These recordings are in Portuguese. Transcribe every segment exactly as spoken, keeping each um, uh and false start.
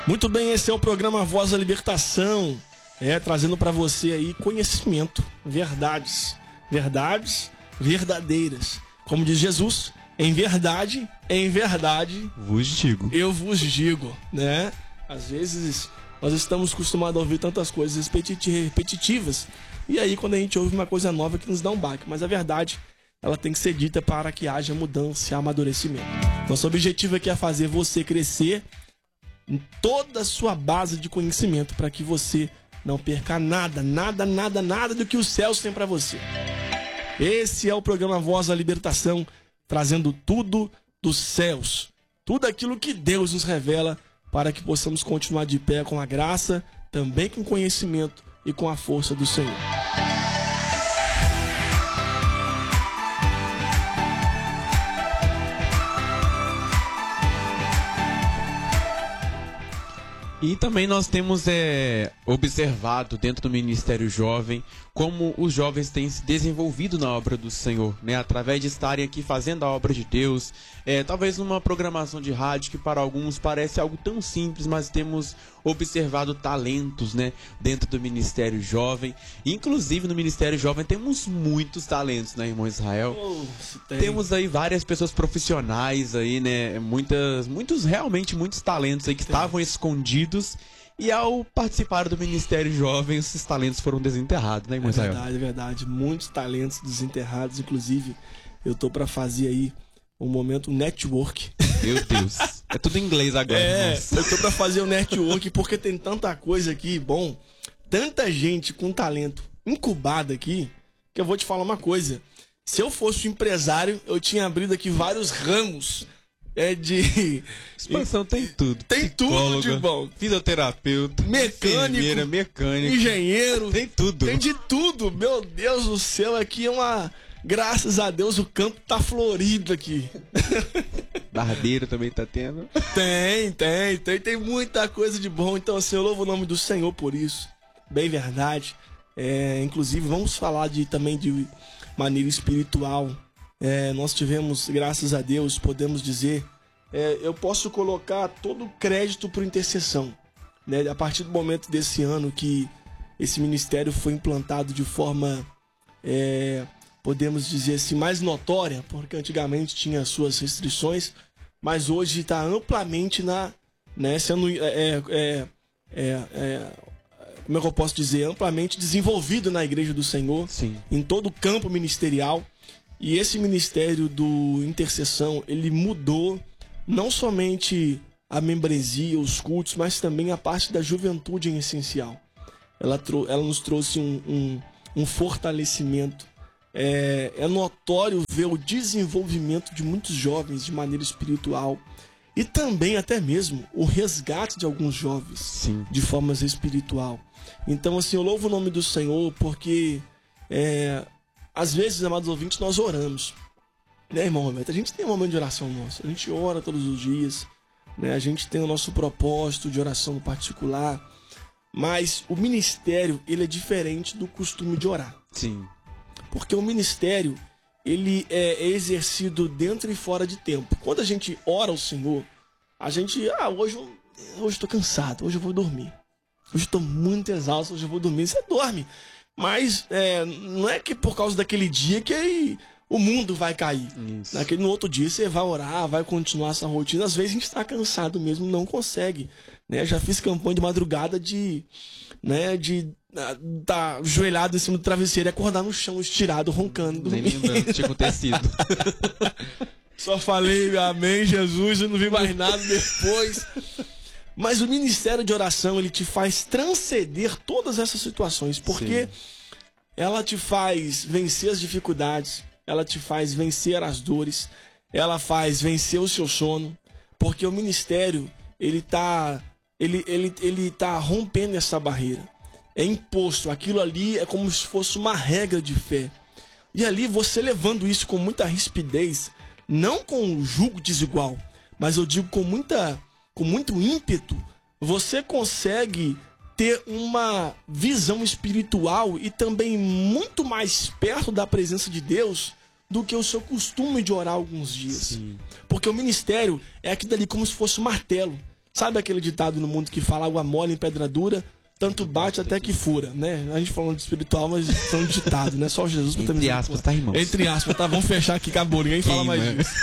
Muito bem, esse é o programa Voz da Libertação, é, trazendo para você aí conhecimento, verdades, verdades verdadeiras. Como diz Jesus, em verdade, em verdade, vos digo. Eu vos digo, né? Às vezes nós estamos acostumados a ouvir tantas coisas repetitivas, e aí quando a gente ouve uma coisa nova que nos dá um baque, mas a verdade, ela tem que ser dita para que haja mudança e amadurecimento. Nosso objetivo aqui é fazer você crescer em toda a sua base de conhecimento, para que você não perca nada, nada, nada, nada do que os céus têm para você. Esse é o programa Voz da Libertação, trazendo tudo dos céus, tudo aquilo que Deus nos revela, para que possamos continuar de pé com a graça, também com conhecimento e com a força do Senhor. E também nós temos é, observado dentro do Ministério Jovem como os jovens têm se desenvolvido na obra do Senhor, né? Através de estarem aqui fazendo a obra de Deus, é, talvez numa programação de rádio que para alguns parece algo tão simples, mas temos observado talentos, né, dentro do Ministério Jovem. Inclusive no Ministério Jovem temos muitos talentos, né, irmão Israel? Oh, tem. Temos aí várias pessoas profissionais aí, né? Muitas, muitos, realmente muitos talentos aí que tem. Estavam escondidos. E ao participar do Ministério Jovem, esses talentos foram desenterrados, né, irmão Israel? É verdade, é verdade. Muitos talentos desenterrados. Inclusive, eu tô pra fazer aí um momento network. Meu Deus. É tudo em inglês agora. É, nossa. eu tô pra fazer o um network porque tem tanta coisa aqui, bom, tanta gente com talento incubada aqui, que eu vou te falar uma coisa. Se eu fosse um empresário, eu tinha abrido aqui vários ramos. É de... Expansão tem tudo. Tem tudo de bom. Fisioterapeuta, mecânico, mecânico, engenheiro. Tem tudo. Tem de tudo. Meu Deus do céu, aqui é uma... Graças a Deus o campo tá florido aqui. Barbeiro também tá tendo. Tem, tem, tem. Tem muita coisa de bom. Então assim, eu louvo o nome do Senhor por isso. Bem verdade. É, inclusive, vamos falar de, também de maneira espiritual. É, nós tivemos, graças a Deus, podemos dizer, é, eu posso colocar todo o crédito por intercessão, né? A partir do momento desse ano que esse ministério foi implantado de forma, é, podemos dizer assim, mais notória, porque antigamente tinha suas restrições, mas hoje está amplamente na, né, sendo, é, é, é, é, como é que eu posso dizer, amplamente desenvolvido na Igreja do Senhor. Sim. Em todo o campo ministerial. E esse ministério do intercessão, ele mudou não somente a membresia, os cultos, mas também a parte da juventude em essencial. Ela, trou- ela nos trouxe um, um, um fortalecimento. É, é notório ver o desenvolvimento de muitos jovens de maneira espiritual e também até mesmo o resgate de alguns jovens. Sim. De forma espiritual. Então assim, eu louvo o nome do Senhor porque... É, às vezes, amados ouvintes, nós oramos, né, irmão Roberto? A gente tem um momento de oração nosso, a gente ora todos os dias, né? A gente tem o nosso propósito de oração particular, mas o ministério, ele é diferente do costume de orar. Sim. Porque o ministério, ele é exercido dentro e fora de tempo. Quando a gente ora ao Senhor, a gente, ah, hoje eu, hoje eu tô cansado, hoje eu vou dormir. Hoje eu tô muito exausto, hoje eu vou dormir. Você dorme. Mas é, não é que por causa daquele dia que aí o mundo vai cair. Isso. Naquele, no outro dia você vai orar, vai continuar essa rotina. Às vezes a gente está cansado mesmo, não consegue. Né? Já fiz campanha de madrugada de, né, de estar tá ajoelhado em cima do travesseiro e acordar no chão, estirado, roncando. Nem lembrando que tinha acontecido. Só falei amém, Jesus, eu não vi mais nada depois. Mas o ministério de oração, ele te faz transcender todas essas situações, porque Sim. ela te faz vencer as dificuldades, ela te faz vencer as dores, ela faz vencer o seu sono, porque o ministério, ele tá, ele, ele, ele tá rompendo essa barreira. É imposto, aquilo ali é como se fosse uma regra de fé. E ali você levando isso com muita rispidez, não com um jugo desigual, mas eu digo com muita... com muito ímpeto, você consegue ter uma visão espiritual e também muito mais perto da presença de Deus do que o seu costume de orar alguns dias. Sim. Porque o ministério é aquilo ali como se fosse um martelo. Sabe aquele ditado no mundo que fala água mole em pedra dura, tanto bate até que fura, né? A gente falando de espiritual, mas falando de ditado, né? Só Jesus pra Entre aspas, tá, irmãos? Entre aspas, tá? Vamos fechar aqui, acabou, ninguém fala mais disso.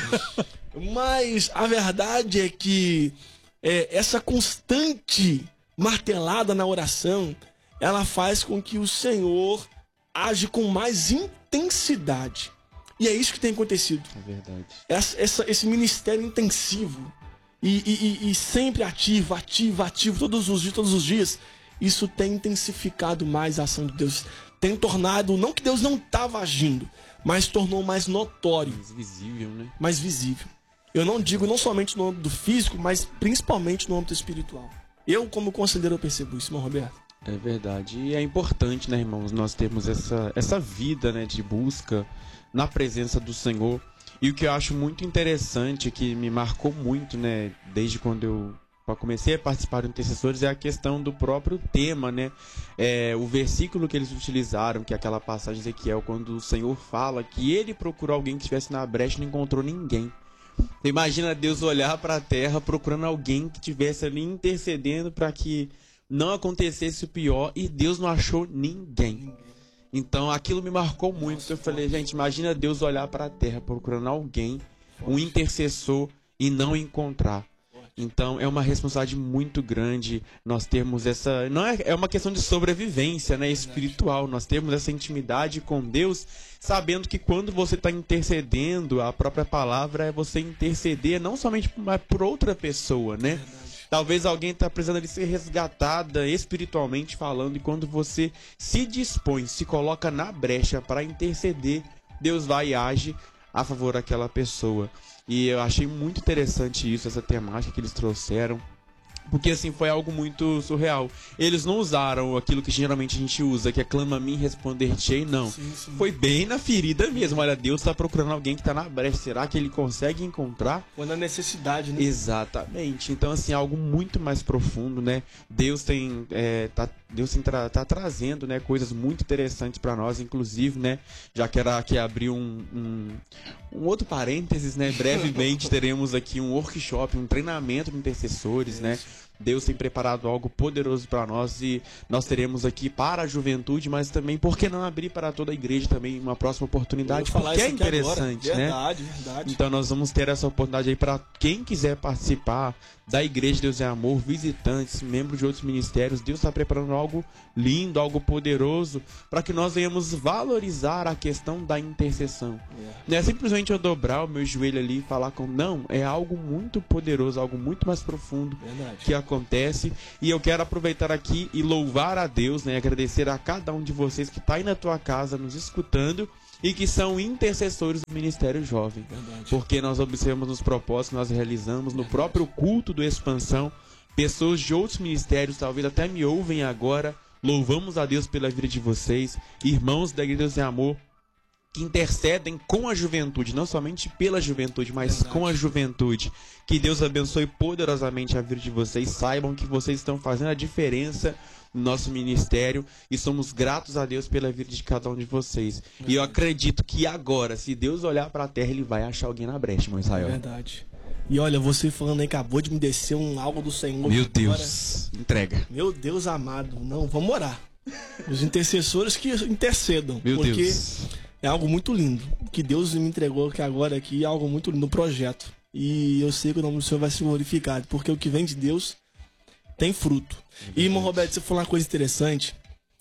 Mas a verdade é que é, essa constante martelada na oração, ela faz com que o Senhor age com mais intensidade. E é isso que tem acontecido. É verdade. Essa, essa, esse ministério intensivo e, e, e sempre ativo, ativo, ativo, todos os dias, todos os dias, isso tem intensificado mais a ação de Deus. Tem tornado, não que Deus não estava agindo, mas tornou mais notório. Mais visível, né? Mais visível. Eu não digo não somente no âmbito físico, mas principalmente no âmbito espiritual. Eu, como conselheiro, eu percebo isso, irmão Roberto. É verdade. E é importante, né, irmãos, nós termos essa, essa vida, né, de busca na presença do Senhor. E o que eu acho muito interessante, que me marcou muito, né, desde quando eu comecei a participar de intercessores, é a questão do próprio tema, né? É, o versículo que eles utilizaram, que é aquela passagem de Ezequiel, quando o Senhor fala que ele procurou alguém que estivesse na brecha e não encontrou ninguém. Imagina Deus olhar para a terra procurando alguém que estivesse ali intercedendo para que não acontecesse o pior, e Deus não achou ninguém. Então aquilo me marcou muito. Eu falei, gente, imagina Deus olhar para a terra procurando alguém, um intercessor, e não encontrar. Então é uma responsabilidade muito grande nós termos essa... Não é, é uma questão de sobrevivência, né, espiritual. Nós temos essa intimidade com Deus, sabendo que quando você está intercedendo, a própria palavra é você interceder não somente por, por outra pessoa, né? Talvez alguém está precisando de ser resgatada espiritualmente falando, e quando você se dispõe, se coloca na brecha para interceder, Deus vai e age a favor daquela pessoa. E eu achei muito interessante isso, essa temática que eles trouxeram, porque assim, foi algo muito surreal. Eles não usaram aquilo que geralmente a gente usa, que é clama a mim, responder-te-ei, não. Sim, sim. Foi bem na ferida mesmo. Olha, Deus está procurando alguém que está na brecha. Será que ele consegue encontrar? Foi na necessidade, né? Exatamente. Então, assim, algo muito mais profundo, né? Deus tem, é, tá, Deus tem tra tá trazendo, né, coisas muito interessantes para nós, inclusive, né? Já que era que abrir um, um, um outro parênteses, né? Brevemente teremos aqui um workshop, um treinamento de intercessores, né? Deus tem preparado algo poderoso para nós, e nós teremos aqui para a juventude, mas também, por que não abrir para toda a igreja também uma próxima oportunidade? Porque é interessante, né? Verdade, verdade. Então nós vamos ter essa oportunidade aí para quem quiser participar da Igreja Deus é Amor, visitantes, membros de outros ministérios. Deus está preparando algo lindo, algo poderoso, para que nós venhamos valorizar a questão da intercessão. Yeah. Não é simplesmente eu dobrar o meu joelho ali e falar com... Não, é algo muito poderoso, algo muito mais profundo. Verdade. Que acontece. E eu quero aproveitar aqui e louvar a Deus, né? Agradecer a cada um de vocês que está aí na tua casa nos escutando e que são intercessores do Ministério Jovem. Verdade. Porque nós observamos nos propósitos que nós realizamos no próprio culto do Expansão. Pessoas de outros ministérios talvez até me ouvem agora. Louvamos a Deus pela vida de vocês, irmãos da Igreja Deus é Amor, que intercedem com a juventude, não somente pela juventude, mas Verdade. Com a juventude. Que Deus abençoe poderosamente a vida de vocês. Saibam que vocês estão fazendo a diferença no nosso ministério, e somos gratos a Deus pela vida de cada um de vocês. Verdade. E eu acredito que agora, se Deus olhar para a terra, ele vai achar alguém na brecha, irmão Israel. Verdade. E olha, você falando aí, acabou de me descer um algo do Senhor. Meu Deus, agora. Entrega. Meu Deus amado, não, vamos orar. Os intercessores que intercedam. Meu porque Deus. É algo muito lindo. Que Deus me entregou que agora aqui é algo muito lindo, um projeto. E eu sei que o nome do Senhor vai ser glorificado, porque o que vem de Deus tem fruto. É e, irmão Roberto, você falou uma coisa interessante.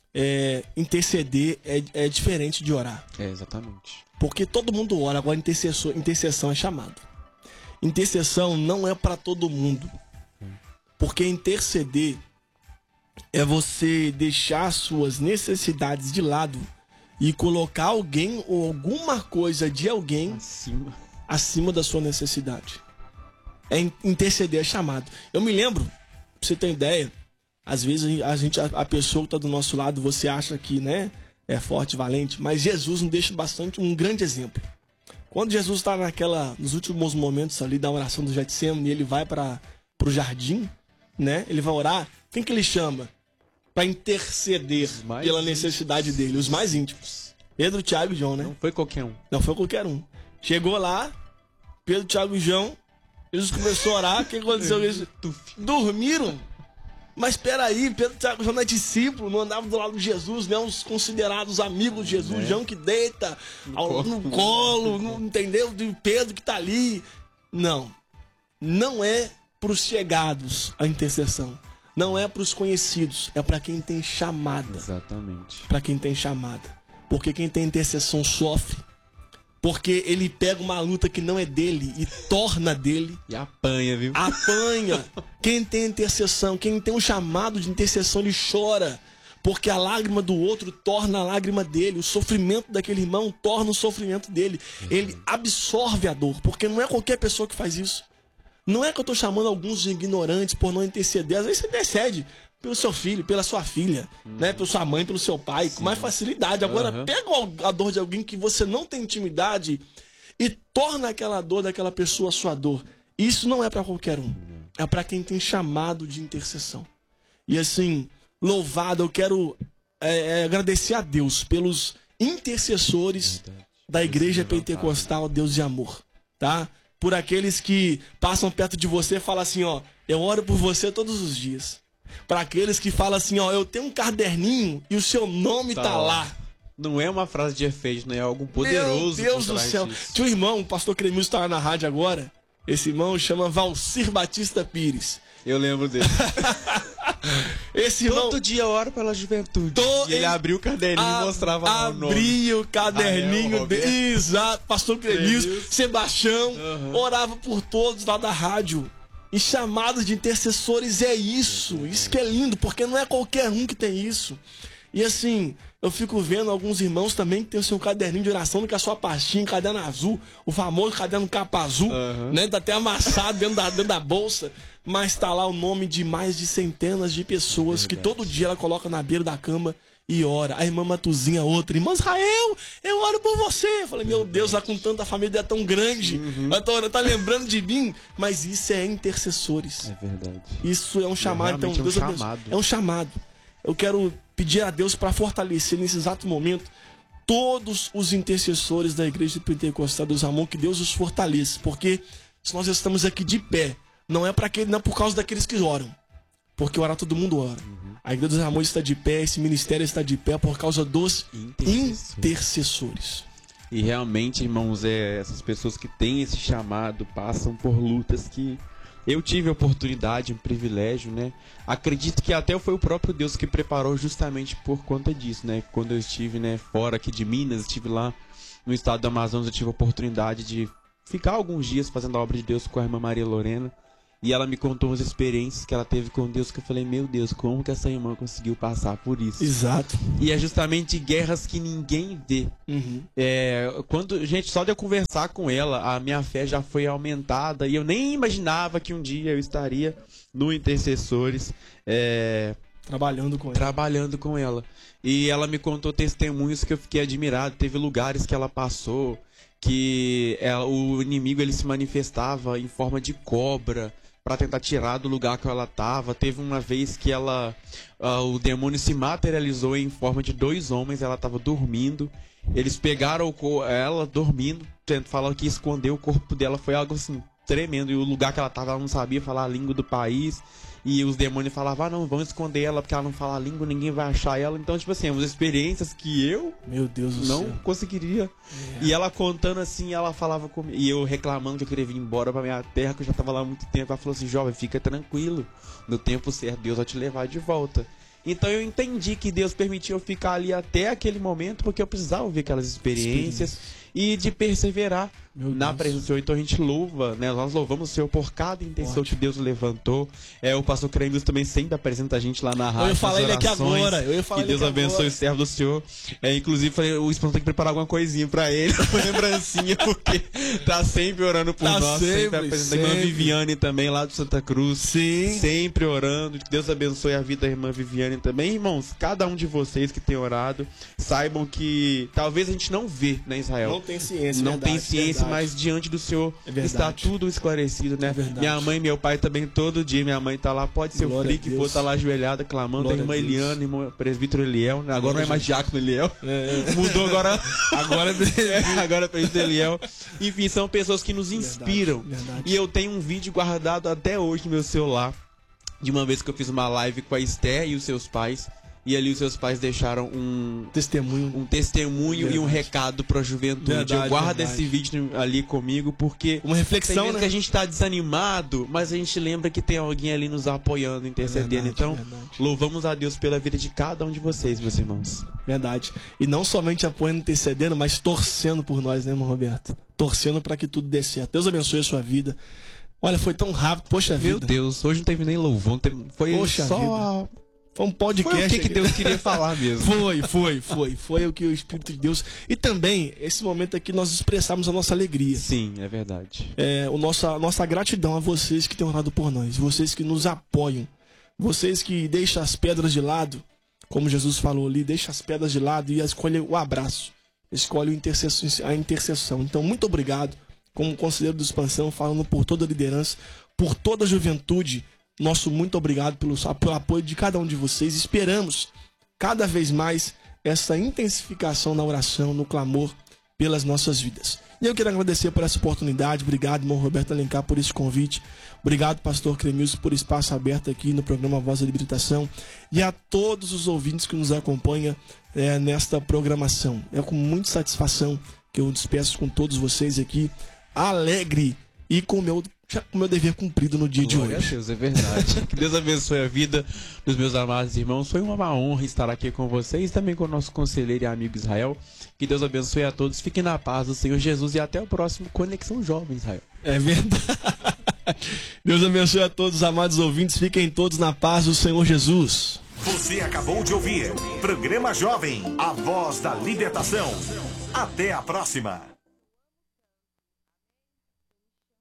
É, interceder é, é diferente de orar. É, exatamente. Porque todo mundo ora, agora intercessor, intercessão é chamado. Intercessão não é para todo mundo. Porque interceder é você deixar suas necessidades de lado e colocar alguém ou alguma coisa de alguém acima, acima da sua necessidade. É interceder, é chamado. Eu me lembro, pra você ter ideia, às vezes a, gente, a, a pessoa que está do nosso lado, você acha que, né, é forte, valente, mas Jesus nos deixa bastante um grande exemplo. Quando Jesus está naquela, nos últimos momentos ali da oração do Getsemane, ele vai para o jardim, né? Ele vai orar. Quem que ele chama para interceder pela necessidade íntimos. dele? Os mais íntimos. Pedro, Tiago e João, né? Não foi qualquer um. Não foi qualquer um. Chegou lá, Pedro, Tiago e João, Jesus começou a orar, o que aconteceu? Eles dormiram. Mas peraí, Pedro já não é discípulo, não andava do lado de Jesus, né? Os considerados amigos de Jesus, é. João que deita no ao, colo, no colo não, entendeu? De Pedro que tá ali. Não, não é para os chegados a intercessão. Não é para os conhecidos, é para quem tem chamada. Exatamente. Para quem tem chamada. Porque quem tem intercessão sofre. Porque ele pega uma luta que não é dele e torna dele. E apanha, viu? Apanha. Quem tem intercessão, quem tem um chamado de intercessão, ele chora. Porque a lágrima do outro torna a lágrima dele. O sofrimento daquele irmão torna o sofrimento dele. Ele absorve a dor. Porque não é qualquer pessoa que faz isso. Não é que eu estou chamando alguns de ignorantes por não interceder. Às vezes você intercede pelo seu filho, pela sua filha, uhum. né? Pela sua mãe, pelo seu pai, Sim. com mais facilidade. Agora, uhum. pega a dor de alguém que você não tem intimidade e torna aquela dor daquela pessoa a sua dor. Isso não é para qualquer um. Uhum. É para quem tem chamado de intercessão. E assim, louvado, eu quero é, é, agradecer a Deus pelos intercessores Verdade. da Igreja Pentecostal Deus de Amor, tá? Por aqueles que passam perto de você e falam assim, ó, eu oro por você todos os dias. Para aqueles que falam assim, ó, eu tenho um caderninho e o seu nome tá, tá lá. Não é uma frase de efeito, né? É algo poderoso. Meu Deus do céu. Disso. Tinha um irmão, o pastor Cremilson tá na rádio agora. Esse irmão chama Valcir Batista Pires. Eu lembro dele. Esse irmão... Todo dia eu oro pela juventude. Tô... E ele abriu o caderninho a... e mostrava lá o nome. Abria o caderninho ah, é, dele. Exato. Pastor Cremilson, Sebastião, uhum. orava por todos lá da rádio. E chamados de intercessores é isso. Isso que é lindo, porque não é qualquer um que tem isso. E assim, eu fico vendo alguns irmãos também que tem o seu caderninho de oração, que é a sua pastinha, caderno azul, o famoso caderno capa azul, uhum. né? Tá até amassado dentro da, dentro da bolsa. Mas tá lá o nome de mais de centenas de pessoas que todo dia ela coloca na beira da cama e ora. A irmã Matuzinha, outra. Irmã Israel, eu oro por você. Eu falei, meu Deus, lá com tanta família é tão grande. Uhum. Ela tá, tá lembrando de mim. Mas isso é intercessores. É verdade. Isso é um chamado. Então, é um Deus chamado. É um chamado. Eu quero pedir a Deus para fortalecer nesse exato momento todos os intercessores da Igreja Pentecostal Deus Amor, que Deus os fortaleça. Porque se nós estamos aqui de pé, não é, pra aquele, não é por causa daqueles que oram. Porque orar todo mundo ora. Uhum. A Igreja dos Amores está de pé, esse ministério está de pé por causa dos intercessores. intercessores. E realmente, irmãos, é, essas pessoas que têm esse chamado passam por lutas que eu tive a oportunidade, um privilégio, né? Acredito que até foi o próprio Deus que preparou justamente por conta disso, né? Quando eu estive, né, fora aqui de Minas, estive lá no estado do Amazonas, eu tive a oportunidade de ficar alguns dias fazendo a obra de Deus com a irmã Maria Lorena. E ela me contou umas experiências que ela teve com Deus, que eu falei, meu Deus, como que essa irmã conseguiu passar por isso? Exato. E é justamente guerras que ninguém vê. Uhum. É, quando, gente, só de eu conversar com ela, a minha fé já foi aumentada. E eu nem imaginava que um dia eu estaria no Intercessores. É, trabalhando com ela. Trabalhando com ela. E ela me contou testemunhos que eu fiquei admirado. Teve lugares que ela passou, que ela, o inimigo ele se manifestava em forma de cobra, para tentar tirar do lugar que ela estava. Teve uma vez que ela, uh, o demônio se materializou em forma de dois homens, ela estava dormindo. Eles pegaram ela dormindo, falaram que esconder o corpo dela, foi algo assim tremendo. E o lugar que ela estava, ela não sabia falar a língua do país. E os demônios falavam, ah, não, vamos esconder ela porque ela não fala a língua, ninguém vai achar ela. Então, tipo assim, umas experiências que eu Meu Deus do não céu. conseguiria. É. E ela contando assim, ela falava comigo, e eu reclamando que eu queria vir embora pra minha terra, que eu já tava lá há muito tempo. Ela falou assim, jovem, fica tranquilo, no tempo certo Deus vai te levar de volta. Então eu entendi que Deus permitiu eu ficar ali até aquele momento, porque eu precisava ver aquelas experiências e de perseverar na presença do Senhor. Então a gente louva, né? Nós louvamos o Senhor por cada intenção que Deus levantou. É, o pastor Cremilson também sempre apresenta a gente lá na rádio. Eu ia falar ele aqui agora. Eu ia falar que Deus abençoe agora. O servo do Senhor. É, inclusive, falei, o Espírito tem que preparar alguma coisinha pra ele, uma lembrancinha, porque tá sempre orando por tá nós. Sempre, sempre apresenta a irmã Viviane também, lá de Santa Cruz. Sim. Sempre orando. Que Deus abençoe a vida da irmã Viviane também. Irmãos, cada um de vocês que tem orado, saibam que talvez a gente não vê, né, Israel? tem ciência, não verdade, tem ciência, verdade. mas diante do Senhor É verdade. está tudo esclarecido, né? É verdade. Minha mãe e meu pai também, todo dia, minha mãe tá lá, pode ser Glória o Fli a que Deus. for, tá lá ajoelhada, clamando, Glória a irmã a Deus. Eliana, irmão presbítero Eliel, né? Agora Glória não é mais a diácono Eliel, É, é. mudou agora, Agora é, agora é presbítero Eliel. Enfim, são pessoas que nos inspiram. Verdade, verdade. E eu tenho um vídeo guardado até hoje no meu celular, de uma vez que eu fiz uma live com a Esther e os seus pais. E ali os seus pais deixaram um Testemunho. um testemunho Verdade. e um recado para a juventude. Verdade, eu guardo verdade. esse vídeo ali comigo porque Uma tem reflexão, vezes né? que a gente tá desanimado, mas a gente lembra que tem alguém ali nos apoiando, intercedendo. verdade, então, verdade. louvamos a Deus pela vida de cada um de vocês, meus irmãos. Verdade. E não somente apoiando, intercedendo, mas torcendo por nós, né, irmão Roberto? Torcendo para que tudo dê certo. Deus abençoe a sua vida. Olha, foi tão rápido, poxa Meu vida. Deus, hoje não teve nem louvor, não teve- foi Poxa só Foi um podcast. foi o que, que aqui. Deus queria falar mesmo. Foi, foi, foi. Foi o que o Espírito de Deus. E também, esse momento aqui, nós expressamos a nossa alegria. Sim, é verdade. É, o nosso, a nossa gratidão a vocês que têm orado por nós, vocês que nos apoiam, vocês que deixam as pedras de lado, como Jesus falou ali, deixa as pedras de lado e escolhe o abraço, escolhe o intercessão, a intercessão. Então, muito obrigado, como conselheiro do Expansão, falando por toda a liderança, por toda a juventude. Nosso muito obrigado pelo, pelo apoio de cada um de vocês. Esperamos cada vez mais essa intensificação na oração, no clamor pelas nossas vidas. E eu quero agradecer por essa oportunidade. Obrigado, irmão Roberto Alencar, por esse convite. Obrigado, pastor Cremilson, por espaço aberto aqui no programa Voz da Libertação. E a todos os ouvintes que nos acompanham é, nesta programação. É com muita satisfação que eu despeço com todos vocês aqui, alegre e com o meu, já com o meu dever cumprido no dia Glória de hoje. a Deus, é verdade. Que Deus abençoe a vida dos meus amados irmãos. Foi uma honra estar aqui com vocês, também com o nosso conselheiro e amigo Israel. Que Deus abençoe a todos. Fiquem na paz do Senhor Jesus e até o próximo Conexão Jovem, Israel. É verdade. Deus abençoe a todos os amados ouvintes. Fiquem todos na paz do Senhor Jesus. Você acabou de ouvir Programa Jovem, a voz da libertação. Até a próxima.